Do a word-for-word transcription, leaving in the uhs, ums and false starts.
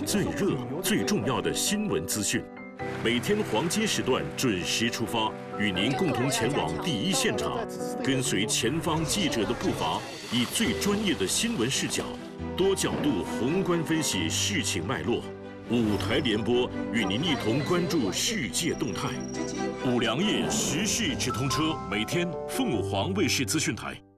最热、最重要的新闻资讯。每天黄金时段准时出发，与您共同前往第一现场，跟随前方记者的步伐，以最专业的新闻视角，多角度宏观分析事情脉络。五台联播与您一同关注世界动态。五粮液时事直通车，每天凤凰卫视资讯台。